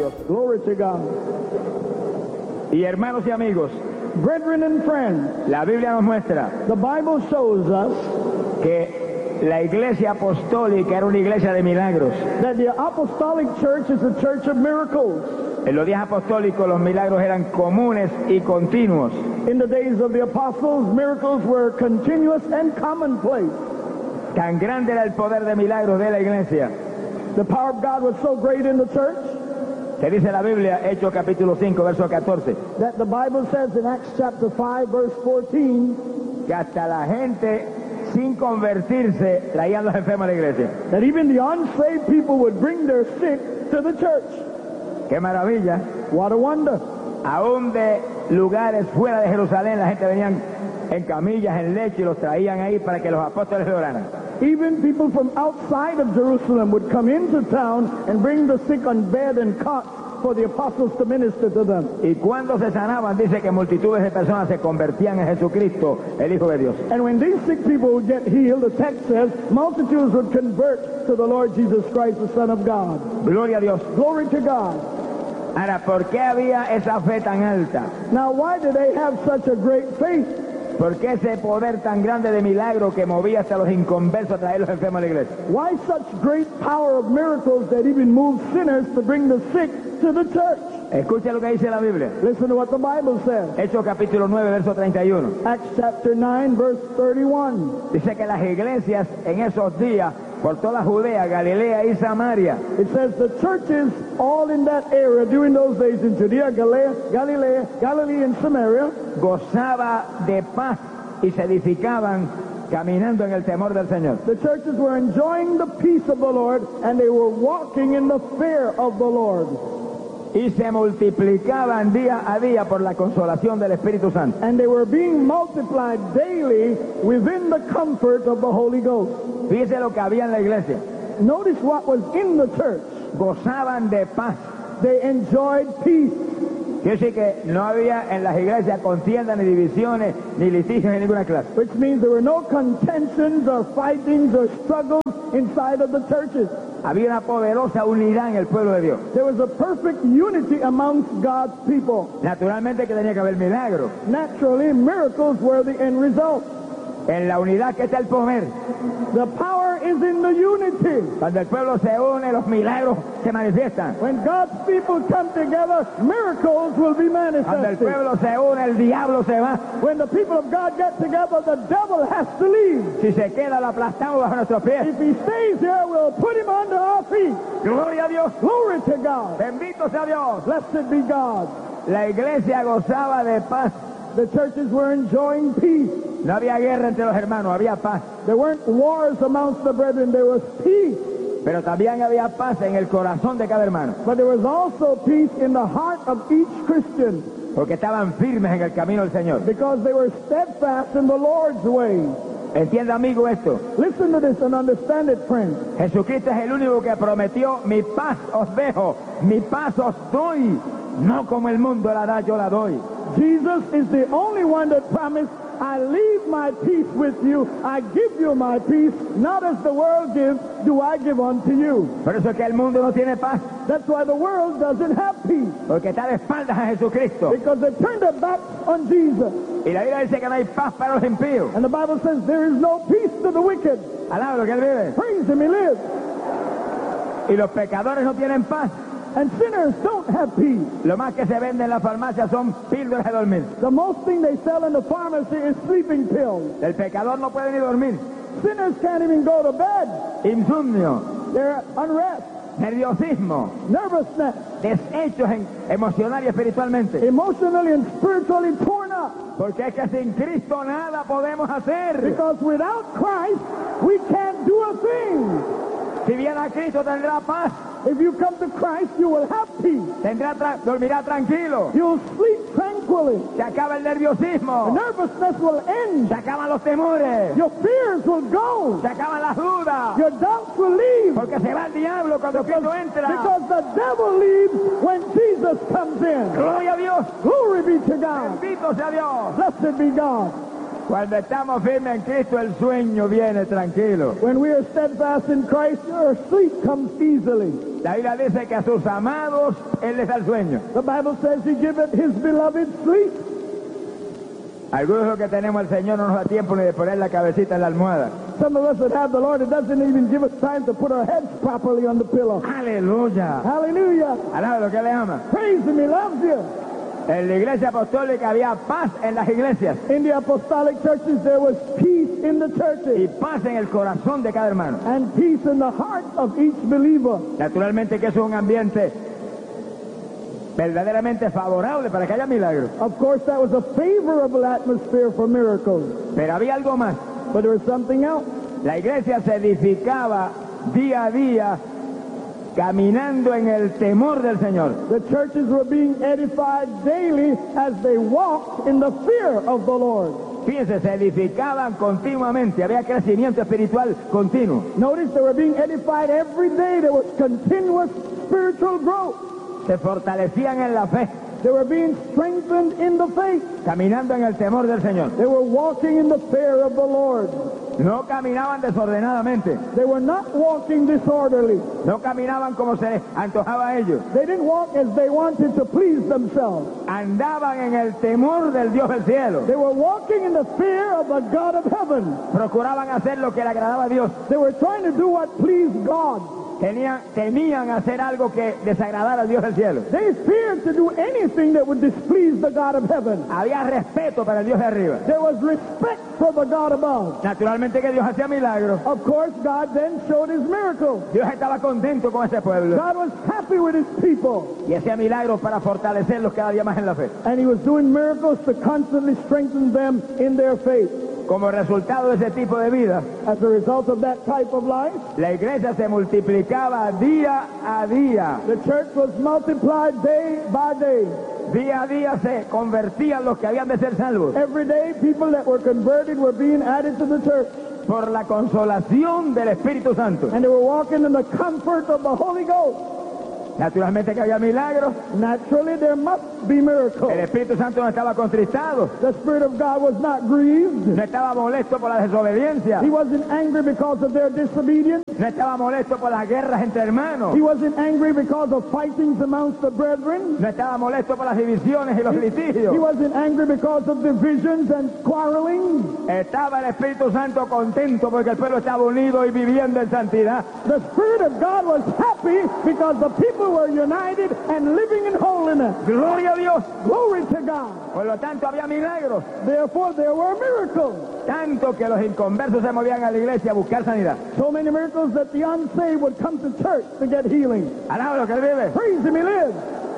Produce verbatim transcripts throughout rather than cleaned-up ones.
Dios. Glory to God. Y hermanos y amigos, Brethren and friends, la Biblia nos muestra the Bible shows us que la iglesia apostólica era una iglesia de milagros. that the apostolic church is a church of miracles. En los días apostólicos los milagros eran comunes y continuos. In the days of the apostles, miracles were continuous and commonplace. Tan grande era el poder de milagros de la iglesia, The power of God was so great in the church que dice la Biblia, Hechos capítulo cinco, verso catorce, that the Bible says in Acts chapter five, verse fourteen, que hasta la gente sin convertirse traían los enfermos a la iglesia. that even the unsaved people would bring their sick to the church. ¡Qué maravilla! What a wonder. Aún de lugares fuera de Jerusalén la gente venían en camillas, en leche y los traían ahí para que los apóstoles le oraran. Even people from outside of Jerusalem would come into town and bring the sick on bed and cots for the apostles to minister to them. Y cuando se sanaban, dice que multitudes de personas se convertían en Jesucristo, el Hijo de Dios. And when these sick people would get healed, the text says, multitudes would convert to the Lord Jesus Christ, the Son of God. Gloria a Dios. Glory to God. Ahora, ¿por qué había esa fe tan alta? Now, why did they have such a great faith? ¿Por qué ese poder tan grande de milagro que movía hasta los inconversos a traer los enfermos a la iglesia? Why such great power of miracles that even moved sinners to bring the sick to the church? Escucha lo que dice la Biblia. Listen to what the Bible says. Hechos capítulo nueve, verso treinta y uno. Acts chapter nine, verse thirty-one. Dice que las iglesias en esos días, por toda Judea, Galilea y Samaria, It says the churches all in that area during those days in Judea, Galilea, Galilea, Galilee, and Samaria gozaba de paz y se edificaban caminando en el temor del Señor. The churches were enjoying the peace of the Lord, and they were walking in the fear of the Lord. Y se multiplicaban día a día por la consolación del Espíritu Santo. And they were being multiplied daily within the comfort of the Holy Ghost. Fíjese lo que había en la iglesia. Notice what was in the church. Gozaban de paz. They enjoyed peace. Quiere decir que no había en las iglesias contiendas, ni divisiones, ni litigios de ninguna clase. Which means there were no contentions or fightings or struggles inside of the churches. Había una poderosa unidad en el pueblo de Dios. There was a perfect unity amongst God's people. Naturalmente que tenía que haber milagros. Naturally, miracles were the end result. En la unidad que está el poder. The power is in the unity. Cuando el pueblo se une, los milagros se manifiestan. When God's people come together, miracles will be Cuando el manifested. pueblo se une, el diablo se va. When the people of God get together, the devil has to leave. Si se queda, lo aplastamos bajo nuestros pies. If he stays here, we'll put him under our feet. Gloria a Dios. Glory to God. Bendito sea Dios. Blessed be God. La iglesia gozaba de paz. The churches were enjoying peace. No había guerra entre los hermanos, había paz. There weren't wars amongst the brethren. There was peace. Pero también había paz en el corazón de cada hermano. But there was also peace in the heart of each Christian, Porque estaban firmes en el camino del Señor. because they were steadfast in the Lord's way. Entienda, amigo, esto. Listen to this and understand it, friends. Jesucristo es el único que prometió: mi paz os dejo, mi paz os doy. No como el mundo la da, yo la doy. Jesus is the only one that promised, I leave my peace with you. I give you my peace. Not as the world gives, do I give unto you. Por eso es que el mundo no tiene paz. That's why the world doesn't have peace, Porque está de espaldas a Jesucristo. because they turned their backs on Jesus. Y la Biblia dice que no hay paz para los impíos. And the Bible says there is no peace to the wicked. Alaba lo que él vive. Praise him, he lives. Y los pecadores no tienen paz. And sinners don't have peace. Lo más que se vende en la farmacia son píldoras de dormir. The most thing they sell in the pharmacy is sleeping pills. El pecador no puede ni dormir. Sinners can't even go to bed. Insomnio, They're unrest, nerviosismo, nervousness, deshechos en- emocional y espiritualmente. emotionally and spiritually torn up. Porque es que sin Cristo nada podemos hacer. Because without Christ, we can't do a thing. Si viene a Cristo tendrá paz, If you come to Christ, you will have peace. tendrá tra- dormirá tranquilo. You'll sleep tranquilly. Se acaba el The nerviosismo, nervousness will end. se acaban los temores, Your fears will go. se acaban las dudas. Your doubts will leave. Porque se va el diablo cuando Cristo entra. Because the devil leaves when Jesus comes in. Gloria a Dios. Glory be to God. Bendito sea Dios. Blessed be God. Cuando estamos firmes en Cristo, el sueño viene tranquilo. When we are steadfast in Christ, our sleep comes easily. La Biblia dice que a sus amados Él les da el sueño. The Bible says he giveth his beloved sleep. Algunos de los que tenemos al Señor no nos da tiempo ni de poner la cabecita en la almohada. Some of us that have the Lord, it doesn't even give us time to put our heads properly on the pillow. Aleluya. Hallelujah. Alaba lo que le ama. Praise him, he loves you. En la iglesia apostólica había paz en las iglesias In the apostolic churches, there was peace in the y churches paz en el corazón de cada hermano. and peace in the heart of each believer. Naturalmente que es un ambiente verdaderamente favorable para que haya milagros. Of course, that was a favorable atmosphere for miracles. Pero había algo más. But there was something else. La iglesia se edificaba día a día caminando en el temor del Señor. The churches were being edified daily as they walked in the fear of the Lord. Fíjense, se edificaban continuamente, había crecimiento espiritual continuo. Notice they were being edified every day. There was continuous spiritual growth. Se fortalecían en la fe, They were being strengthened in the faith. caminando en el temor del Señor. They were walking in the fear of the Lord. No caminaban desordenadamente, They were not walking disorderly. no caminaban como se les antojaba a ellos. They didn't walk as they wanted to please themselves. Andaban en el temor del Dios del cielo. They were walking in the fear of the God of heaven. Procuraban hacer lo que le agradaba a Dios. They were trying to do what pleased God. Tenían, temían hacer algo que desagradara al Dios del cielo. They feared to do anything that would displease the God of heaven. Había respeto para el Dios de arriba. There was respect for the God above. Naturalmente que Dios hacía milagros. Of course, God then showed his miracles. Dios estaba contento con ese pueblo. God was happy with his people. Y hacía milagros para fortalecerlos cada día más en la fe. And he was doing miracles to constantly strengthen them in their faith. Como resultado de ese tipo de vida, As a result of that type of life, la iglesia se multiplicaba día a día. the church was multiplied day by day. Día a día se convertían los que habían de ser salvos Every day, people that were converted were being added to the church. por la consolación del Espíritu Santo. And they were walking in the comfort of the Holy Ghost. Naturalmente que había milagros. Naturally, there must be miracles. El Espíritu Santo no estaba contristado, The Spirit of God was not grieved. no estaba molesto por la desobediencia, He wasn't angry because of their disobedience. no estaba molesto por las guerras entre hermanos, He wasn't angry because of fightings amongst the brethren. no estaba molesto por las divisiones y los He litigios. wasn't angry because of divisions and quarreling. Estaba el Espíritu Santo contento porque el pueblo estaba unido y viviendo en santidad. The Spirit of God was happy because the people were united and living in holiness. Gloria a Dios. Glory to God. Por lo tanto había milagros, Therefore, there were miracles. tanto que los inconversos se movían a la iglesia a buscar sanidad. So many miracles that the unsaved would come to church to get healing. Alaba lo que él vive. Praise him, he lives.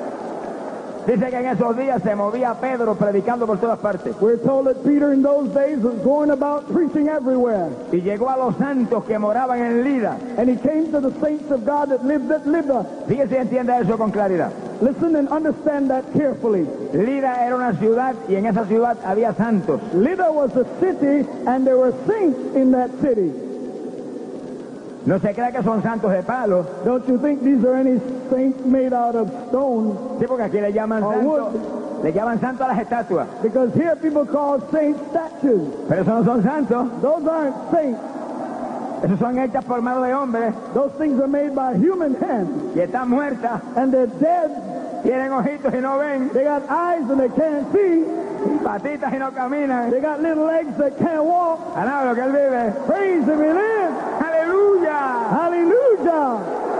Dice que en esos días se movía Pedro predicando por todas partes. We're told that Peter in those days was going about preaching everywhere. Y llegó a los santos que moraban en Lida. And he came to the saints of God that lived at Lydda. Fíjese y entienda eso con claridad. Listen and understand that carefully. Lida era una ciudad y en esa ciudad había santos. Lydda was a city and there were saints in that city. No se crea que son santos de palo. Don't you think these are any saints made out of stone? Sí, porque aquí le llaman Oh, santo, le llaman santo a las estatuas. Because here people call saints statues. Pero esos no son santos. Those aren't saints. Esos son hechas por mano de hombres Those things are made by human hands. y están muertas. And they're dead. Tienen ojitos y no ven. They got eyes and they can't see. Patitas y no caminan. They got little legs that can't walk. Alaba lo que él vive. Praise him, he lives. ¡Aleluya! Hallelujah.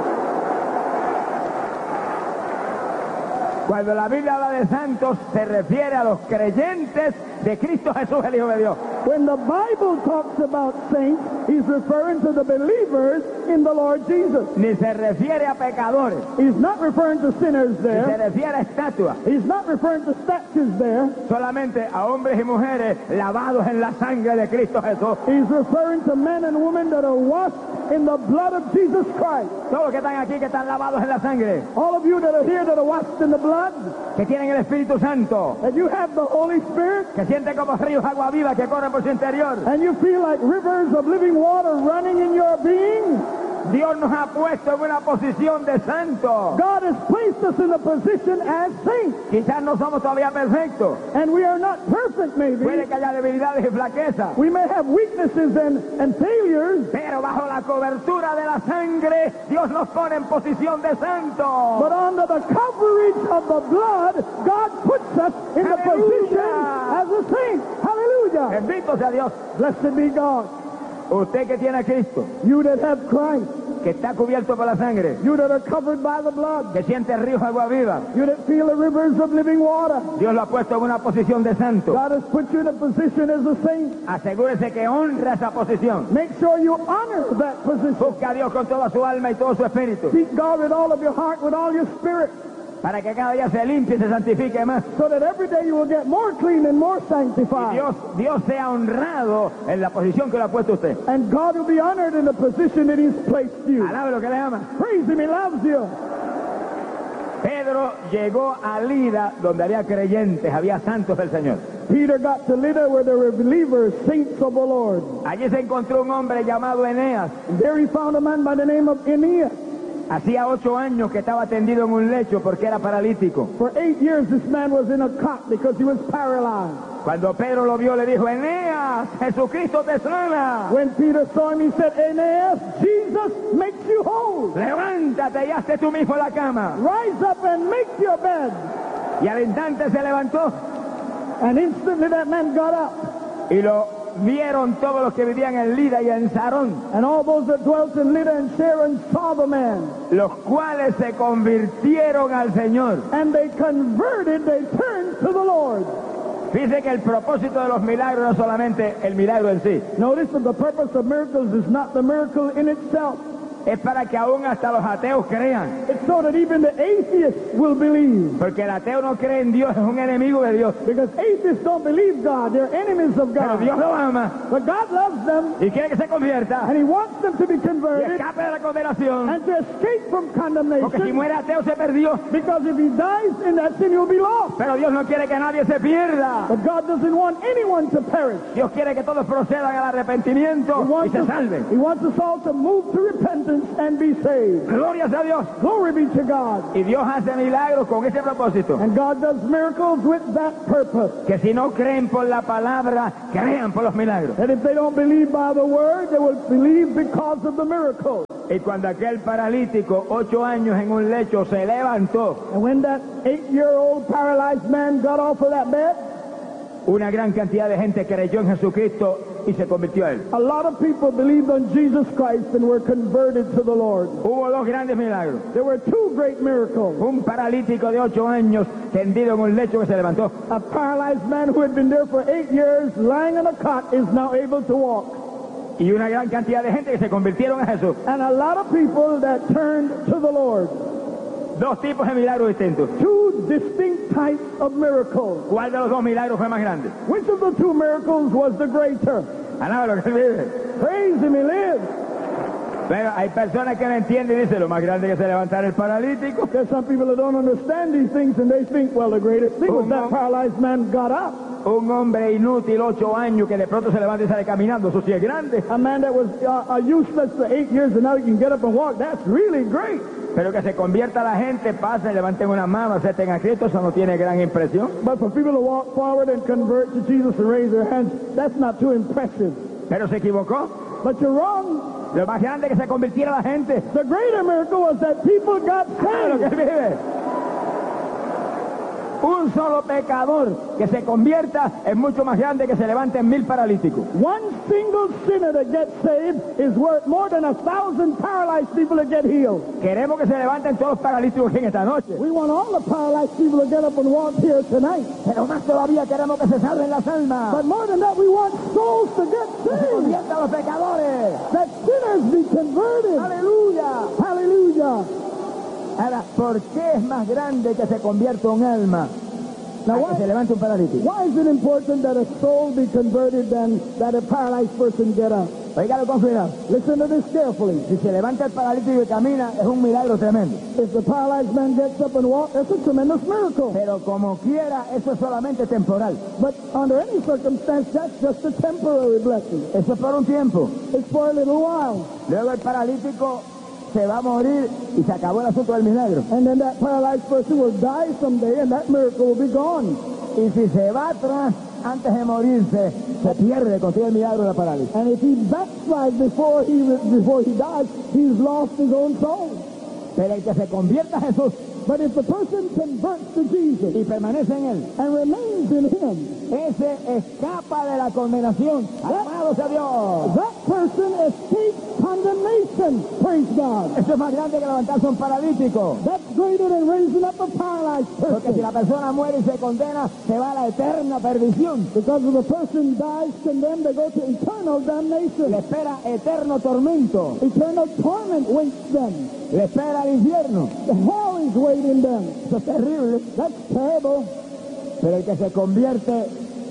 Cuando la Biblia habla de santos, se refiere a los creyentes de Cristo Jesús, el Hijo de Dios. When the Bible talks about saints, he's referring to the believers in the Lord Jesus. Ni se refiere a pecadores, He's not referring to sinners ni se there. refiere a estatuas. He's not referring to statues there. Solamente a hombres y mujeres lavados en la sangre de Cristo Jesús. He's referring to men and women that are washed in the blood of Jesus Christ. Todos los que están aquí, que están lavados en la sangre, All of you that are here that are washed in the blood, que tienen el Espíritu Santo, that you have the Holy Spirit, que sienten como ríos agua viva que corren por su interior. and you feel like rivers of living water running in your being. Dios nos ha puesto en una posición de santo. God has placed us in a position as saints. Quizás no somos todavía perfectos. And we are not perfect, maybe. Puede que haya debilidades y flaquezas. We may have weaknesses and, and failures. Pero bajo la cobertura de la sangre, Dios nos pone en posición de santo. But under the coverage of the blood, God puts us in the position as a saint. Hallelujah. Bendito sea Dios. Blessed be God. Usted que tiene a Cristo, You that have Christ. que está cubierto por la sangre, You that are covered by the blood. que siente ríos de agua viva, You that feel the rivers of living water. Dios lo ha puesto en una posición de santo. God has put you in a position as a saint. Asegúrese que honra esa posición. Make sure you honor that position. Busca a Dios con toda su alma y todo su espíritu, Seek God with all of your heart, with all your spirit, para que cada día se limpie y se santifique más. so that every day you will get more clean and more Y sanctified. Dios, Dios sea honrado en la posición que le ha puesto usted. And God will be honored in the position that He's placed you. Alabe lo que le ama. Praise Him, He loves you. Pedro llegó a Lida, donde había creyentes, había santos del Señor. Peter got to Lydda where there were believers, saints of the Lord. Allí se encontró un hombre llamado Eneas. And there he found a man by the name of Aeneas. Hacía ocho años que estaba tendido en un lecho porque era paralítico. For eight years this man was in a cot because he was paralyzed. Cuando Pedro lo vio, le dijo: Eneas, Jesucristo te sana. When Peter saw him, he said, Aeneas, Jesus makes you whole. Levántate y hazte tú mismo la cama. Rise up and make your bed. Y al instante se levantó And instantly that man got up. y lo vieron todos los que vivían en Lida y en Sarón, And all those that dwelt in Lydda and Sharon saw the man. los cuales se convirtieron al Señor. And they converted, they turned to the Lord. Dice que el propósito de los milagros no es solamente el milagro en sí, Notice that the purpose of miracles is not the miracle in itself. es para que aún hasta los ateos crean. It's so that even the atheists will believe. Porque el ateo no cree en Dios, es un enemigo de Dios. Because atheists don't believe God. They're enemies of Pero Dios God. lo ama But God loves them, y quiere que se convierta and He wants them to be y converted escape de la condenación. and to escape from Porque si condemnation. muere ateo se perdió. Because if he dies in that sin, he'll be lost. Pero Dios no quiere que nadie se pierda. But God doesn't want anyone to perish. Dios quiere que todos procedan al He arrepentimiento y wants, se us, salven. he wants us all to move to repentance and be saved. Gloria a Dios. Glory be to God. Y Dios hace milagros con ese propósito. And God does miracles with that purpose. Que si no creen por la palabra, crean por los milagros. And if they don't believe by the word, they will believe because of the miracle. Y cuando aquel paralítico, ocho años en un lecho, se levantó, And when that eight-year-old paralyzed man got off of that bed, una gran cantidad de gente creyó en Jesucristo y se convirtió a él. a lot of people believed on Jesus Christ and were converted to the Lord. Hubo dos grandes milagros. There were two great miracles. Un paralítico de ocho años tendido en un lecho que se levantó. A paralyzed man who had been there for eight years, lying on a cot, is now able to walk. Y una gran cantidad de gente que se convirtieron a Jesús. And a lot of people that turned to the Lord. Dos tipos de milagros distintos. Two distinct types of miracles. ¿Cuál de los dos milagros fue más grande? Which of the two miracles was the greater? Alaba lo que él vive. Praise Him, He lives. Pero hay personas que no entienden y dicen, lo más grande que se levantar el paralítico. There's some people that don't understand these things and they think, well, the greatest thing was that paralyzed man got up. Un hombre inútil, ocho años, que de pronto se levanta y sale caminando, eso sí es grande. A man that was uh, uh, useless for eight years and now he can get up and walk. That's really great. Pero que se convierta la gente, pasen, levanten una mano, acepten a Cristo, eso no tiene gran impresión. But for people to walk forward and convert to Jesus and raise their hands, that's not too impressive. Pero se equivocó. But you're wrong. Lo más grande que se convirtiera la gente. The greater miracle was that people got Ah, lo que saved. él vive. Un solo pecador que se convierta es mucho más grande que se levanten mil paralíticos. One single sinner that gets saved is worth more than a thousand paralyzed people that get healed. Queremos que se levanten todos los paralíticos aquí en esta noche. We want all the paralyzed people to get up and walk here tonight. Pero más todavía queremos que se salven las almas. But more than that, we want souls to get Que se saved. conviertan los pecadores. That sinners be converted. Aleluya. Hallelujah. Ahora, ¿por qué es más grande que se convierta un alma Now, a que se why, levante un paralítico? why is it important that a soul be converted than that a paralyzed person get up? Oígalo con cuidado. Listen to this carefully. Si se levanta el paralítico y camina, es un milagro tremendo. If the paralyzed man gets up and walks, that's a tremendous miracle. Pero como quiera, eso es solamente temporal. But under any circumstance, that's just a temporary blessing. Eso es por un tiempo. It's for a little while. Luego el paralítico se va a morir y se acabó el asunto del milagro. And then that paralyzed person will die someday and that miracle will be gone. Y si se va atrás antes de morirse, se pierde consigue el milagro de la parálisis. And if he backslides before he, before he dies, he's lost his own soul. Pero el que se convierta a Jesús But if the person converts to Jesus y permanece en él, and remains in him, ese escapa de la condenación. ¡Alabado sea Dios! that person escapes condemnation. Praise God. Eso es más grande que levantarse a un paralítico. That's greater than raising up a paralyzed Porque si la person. persona muere y se condena, se va a la eterna perdición. Because if the person dies condemned, they go to eternal Le damnation. espera eterno tormento. Eternal torment waits them. Le espera el infierno. The hell is waiting them. Eso es terrible. That's terrible. Pero el que se convierte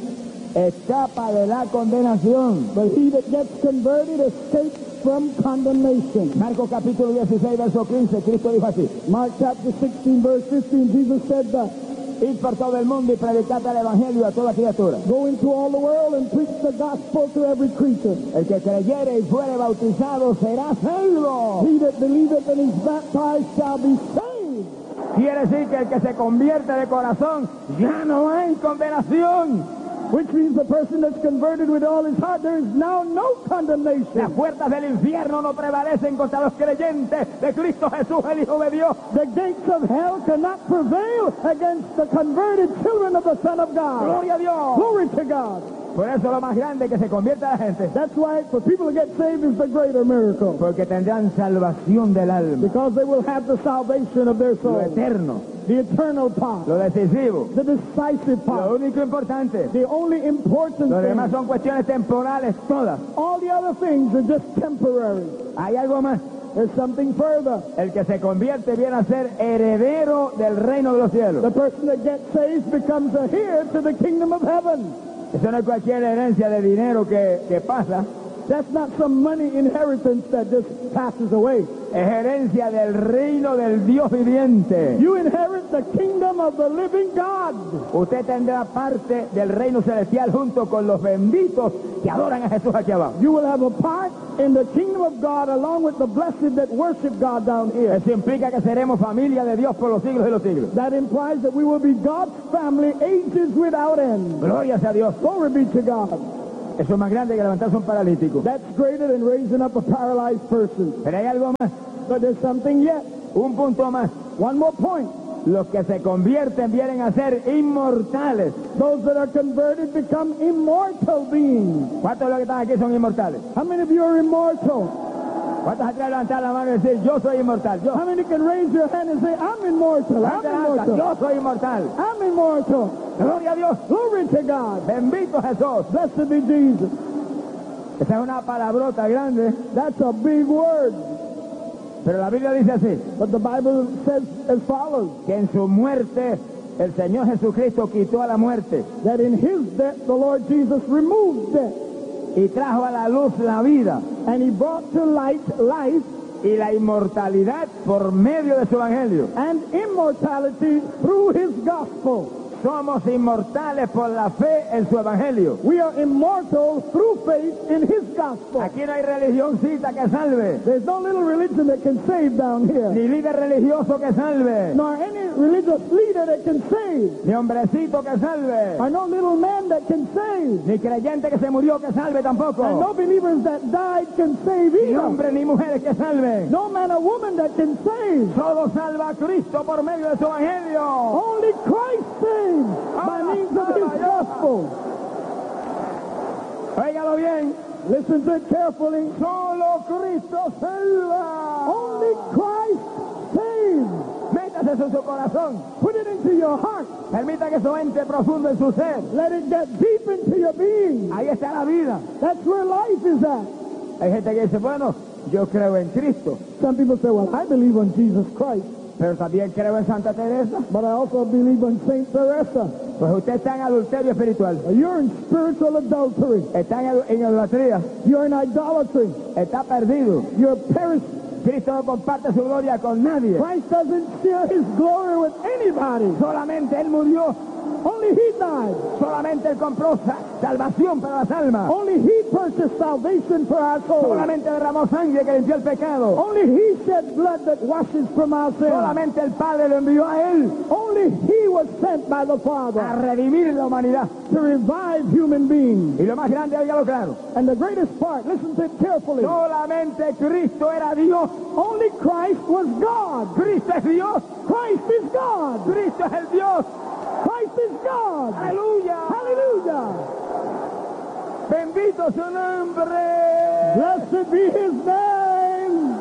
escapa de la condenación. But he that gets converted escapes from condemnation. Marcos capítulo dieciséis, verso quince, Cristo dijo así: Mark chapter sixteen, verse fifteen, Jesus said that, id por todo el mundo y predicad el evangelio a toda criatura. go into all the world and preach the gospel to every creature. El que creyere y fuere bautizado será salvo. He that believeth and is baptized shall be saved. Quiere decir que el que se convierte de corazón ya no hay condenación. Which means the person that's converted with all his heart, there is now no Las condemnation. puertas del infierno no prevalecen contra los creyentes de Cristo Jesús, el Hijo de Dios. The gates of hell cannot prevail against the converted children of the Son of God. Gloria a Dios. Glory to God. Por eso lo más grande que se convierta la gente, That's why for people to get saved is the greater miracle. porque tendrán salvación del alma, Because they will have the salvation of their lo soul. eterno, The eternal part. lo decisivo, The decisive lo part. único importante. The only important Lo demás thing. son cuestiones temporales todas. All the other things are just temporary. Hay algo más. There's something further. El que se convierte viene a ser heredero del reino de los cielos. The person that gets saved becomes a heir to the kingdom of heaven. Eso no es cualquier herencia de dinero que, que pasa. That's not some money inheritance that just passes away. Es herencia del reino del Dios viviente. You inherit the kingdom of the living God. Usted tendrá parte del reino celestial junto con los benditos que adoran a Jesús aquí abajo. You will have a part in the kingdom of God along with the blessed that worship God down here. Eso implica que seremos familia de Dios por los siglos de los siglos. That implies that we will be God's family, ages without end. Gloria sea a Dios. Glory be to God. Eso es más grande que levantarse un paralítico. That's greater than raising up a paralyzed person. Pero hay algo más, But there's something yet. un punto más. One more point. Los que se convierten vienen a ser inmortales. Those that are converted become immortal beings. ¿Cuántos de los que están aquí son inmortales? How many of you are immortal? ¿Cuántos atreven a levantar la mano y decir, yo soy inmortal? Yo. How many can raise your hand and say, I'm immortal, I'm ¿Cuántos levantan? immortal, Yo soy inmortal. I'm immortal. Gloria a Dios. Glory to God. Bendito Jesús. Blessed be Jesus. Esa es una palabrota grande, That's a big word. pero la Biblia dice así, But the Bible says as follows, que en su muerte el Señor Jesucristo quitó a la muerte that in his death the Lord Jesus removed death, y trajo a la luz la vida and he brought to light life y la inmortalidad por medio de su evangelio. and immortality through his gospel. Somos inmortales por la fe en su evangelio. We are immortal through faith in his gospel. Aquí no hay religioncita que salve, There's no little religion that can save down here, ni líder religioso que salve, nor any religious leader that can save, ni hombrecito que salve, or no little man that can save, ni creyente que se murió que salve and no tampoco, believers that died can save ni either. hombres ni mujeres que salven. No man or woman that can save. Solo salva a Cristo por medio de su evangelio. Only Christ saves by means of his gospel. Óigalo bien, Listen to it carefully. solo Cristo salva. Only Christ saves. Métase eso en su corazón. Put it into your heart. Permita que eso entre profundo en su ser. Let it get deep into your being. Ahí está la vida. That's where life is at. Hay gente que dice, bueno, yo creo en Cristo, Some people say, well, I believe on Jesus Christ, pero también creo en Santa Teresa. but I also believe on Saint Teresa. Pues usted está en adulterio espiritual, You're in spiritual adultery. está en, en idolatría, You're in idolatry. está perdido. You're perished. Cristo no comparte su gloria con nadie. Christ doesn't share his glory with anybody. Solamente Él murió Only he died. Solamente Él compró sa- salvación para las almas. Only he purchased salvation for our souls. Solamente derramó sangre que limpió el pecado. Only he shed blood that washes from our sins. Solamente el Padre lo envió a Él Only he was sent by the a Father redimir la humanidad. to revive human beings. Y lo más grande, óigalo claro, And the greatest part, listen to it carefully. solamente Cristo era Dios. Only Christ was God. Cristo es Dios. Christ is God. Cristo es el Dios. Christ is God. Aleluya. Hallelujah. Bendito su nombre. Blessed be his name.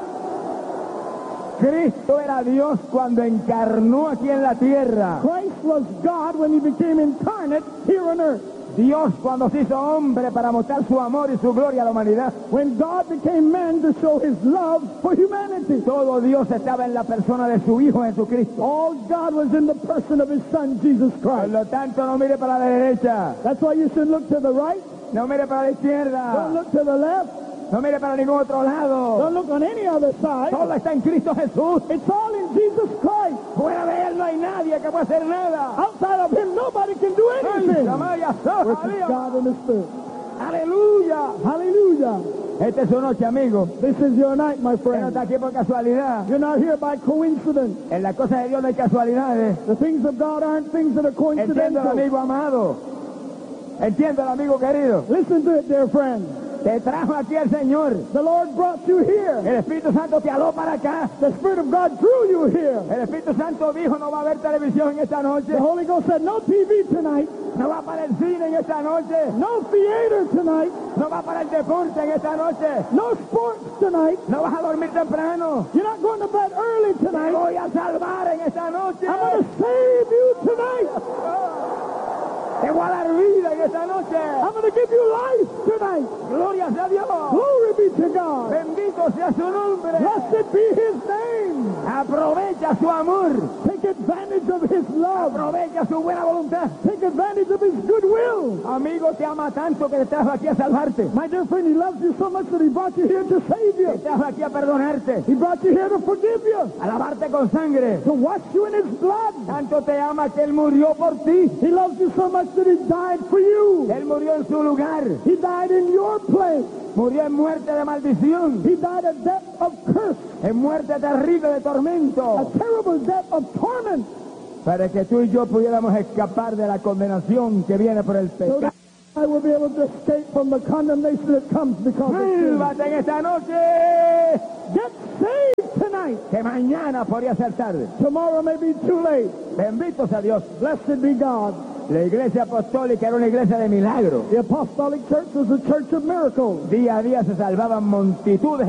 Cristo era Dios cuando encarnó aquí en la tierra. Christ was God when he became incarnate here on earth. Dios cuando se hizo hombre para mostrar su amor y su gloria a la humanidad. When God became man to show his love for humanity. Todo Dios estaba en la persona de su Hijo Jesucristo. All God was in the person of his son, Jesus Por Christ. lo tanto, no mire para la derecha, That's why you should look to the right. no mire para la Don't izquierda, look to the left. no mire para ningún otro lado. Don't look on any other side. Todo está en Cristo Jesús. It's all in Jesus Christ. Fuera de Él no hay nadie que pueda hacer nada. Outside of him, nobody can do anything. Samaria, Versus God in the Spirit. Aleluya. Hallelujah. Esta es su noche, amigo. This is your night, my Usted no friend. está aquí por casualidad. You're not here by coincidence. En las cosas de Dios no hay casualidades. The things of God aren't things that are Entiendo, coincidental. amigo amado. Entiendo, amigo querido. Listen to it, dear friend. Te trajo aquí el Señor. The Lord brought you here. El Espíritu Santo te aló para acá. The Spirit of God drew you here. El Espíritu Santo dijo, no va a haber televisión esta noche. The Holy Ghost said, no T V tonight, No va para el cine en esta noche. no theater tonight, No va para el deporte en esta noche. no sports tonight. No vas a dormir temprano. You're not going to bed early Te tonight. voy a salvar en esta noche. I'm going to save you tonight. Te voy a dar vida en esta noche. I'm going to give you life tonight. Gloria a Dios. Glory be to God. Bendito sea su nombre. Blessed be his name. Aprovecha su amor. Take advantage of his love. Aprovecha su buena voluntad. Take advantage of his goodwill. Amigo, te ama tanto que te trajo aquí a salvarte. My dear friend, he loves you so much that he brought you here to save Te you. trajo aquí a perdonarte. He brought you here to forgive you, A lavarte con sangre. to wash you in his blood. Tanto te ama que Él murió por ti. He loves you so much that he died for you. Él murió en su lugar. He died in your place. Murió en muerte de maldición. He died a death of curse, En muerte terrible de a tormento. terrible death of torment, Para que tú y yo pudiéramos escapar de la condenación que viene por el so pecado. that I will be able to escape from the condemnation that comes because of sin. Sálvate en esta noche. Get saved tonight. Que mañana podría ser tarde. Tomorrow may be too late. Bendito sea Dios. Blessed be God. La iglesia apostólica era una iglesia de milagros. The apostolic church was a church of miracles. Día a día se salvaban multitudes